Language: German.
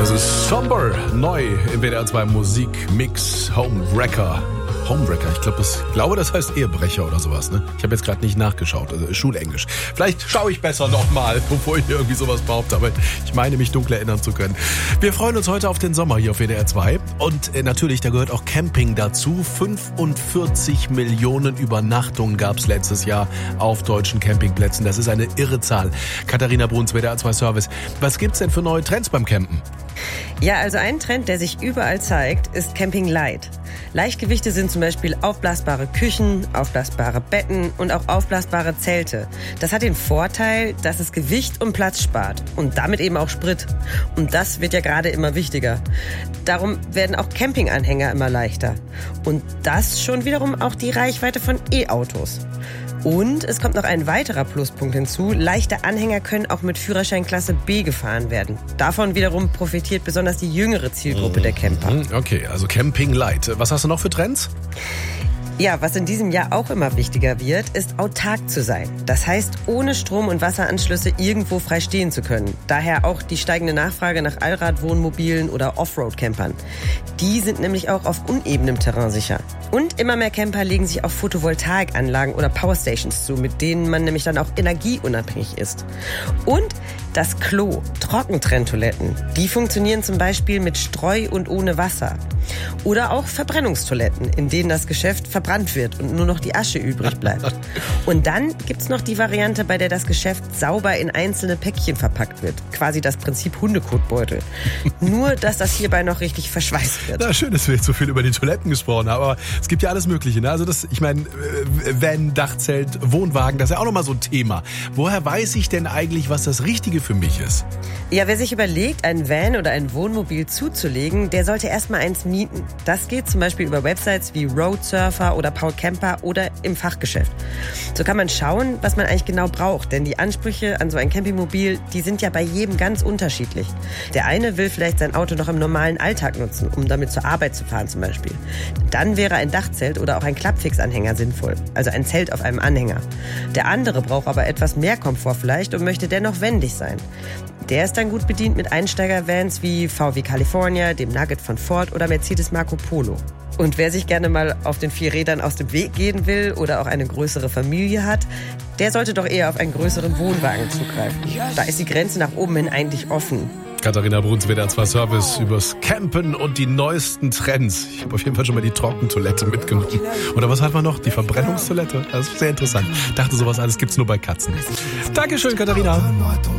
Somber, neu im WDR 2 Musikmix Homewrecker. Ich glaube, das heißt Ehebrecher oder sowas, ne? Ich habe jetzt gerade nicht nachgeschaut, also Schulenglisch. Vielleicht schaue ich besser nochmal, bevor ich irgendwie sowas behaupte, aber ich meine, mich dunkel erinnern zu können. Wir freuen uns heute auf den Sommer hier auf WDR 2 und natürlich, da gehört auch Camping dazu. 45 Millionen Übernachtungen gab es letztes Jahr auf deutschen Campingplätzen. Das ist eine irre Zahl. Katharina Bruns, WDR 2 Service. Was gibt's denn für neue Trends beim Campen? Ja, also ein Trend, der sich überall zeigt, ist Camping Light. Leichtgewichte sind zum Beispiel aufblasbare Küchen, aufblasbare Betten und auch aufblasbare Zelte. Das hat den Vorteil, dass es Gewicht und Platz spart und damit eben auch Sprit. Und das wird ja gerade immer wichtiger. Darum werden auch Campinganhänger immer leichter. Und das schon wiederum auch die Reichweite von E-Autos. Und es kommt noch ein weiterer Pluspunkt hinzu. Leichte Anhänger können auch mit Führerschein Klasse B gefahren werden. Davon wiederum profitiert besonders die jüngere Zielgruppe der Camper. Okay, also Camping Light. Was hast du noch für Trends? Ja, was in diesem Jahr auch immer wichtiger wird, ist autark zu sein. Das heißt, ohne Strom- und Wasseranschlüsse irgendwo frei stehen zu können. Daher auch die steigende Nachfrage nach Allradwohnmobilen oder Offroad-Campern. Die sind nämlich auch auf unebenem Terrain sicher. Und immer mehr Camper legen sich auf Photovoltaikanlagen oder Powerstations zu, mit denen man nämlich dann auch energieunabhängig ist. Und das Klo, Trockentrenntoiletten, die funktionieren zum Beispiel mit Streu und ohne Wasser. Oder auch Verbrennungstoiletten, in denen das Geschäft verbrannt wird und nur noch die Asche übrig bleibt. Und dann gibt's noch die Variante, bei der das Geschäft sauber in einzelne Päckchen verpackt wird. Quasi das Prinzip Hundekotbeutel. Nur, dass das hierbei noch richtig verschweißt wird. Na, schön, dass wir jetzt so viel über die Toiletten gesprochen haben, aber es gibt ja alles Mögliche, ne? Also ich meine, Van, Dachzelt, Wohnwagen, das ist ja auch nochmal so ein Thema. Woher weiß ich denn eigentlich, was das Richtige für mich ist? Ja, wer sich überlegt, ein Van oder ein Wohnmobil zuzulegen, der sollte erstmal eins mieten. Das geht zum Beispiel über Websites wie Roadsurfer oder Paul Camper oder im Fachgeschäft. So kann man schauen, was man eigentlich genau braucht, denn die Ansprüche an so ein Campingmobil, die sind ja bei jedem ganz unterschiedlich. Der eine will vielleicht sein Auto noch im normalen Alltag nutzen, um damit zur Arbeit zu fahren zum Beispiel. Dann wäre ein Dachzelt oder auch ein Klappfixanhänger sinnvoll, also ein Zelt auf einem Anhänger. Der andere braucht aber etwas mehr Komfort vielleicht und möchte dennoch wendig sein. Der ist dann gut bedient mit Einsteiger-Vans wie VW California, dem Nugget von Ford oder Mercedes Marco Polo. Und wer sich gerne mal auf den 4 Rädern aus dem Weg gehen will oder auch eine größere Familie hat, der sollte doch eher auf einen größeren Wohnwagen zugreifen. Da ist die Grenze nach oben hin eigentlich offen. Katharina Bruns, WDR 2 Service übers Campen und die neuesten Trends. Ich habe auf jeden Fall schon mal die Trockentoilette mitgenommen. Oder was hat man noch? Die Verbrennungstoilette? Das ist sehr interessant. Ich dachte, sowas alles gibt's nur bei Katzen. Dankeschön, Katharina.